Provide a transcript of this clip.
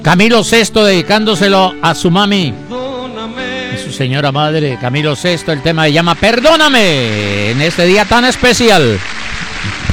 Camilo VI dedicándoselo a su mami, a su señora madre. Camilo VI, el tema se llama Perdóname en este día tan especial.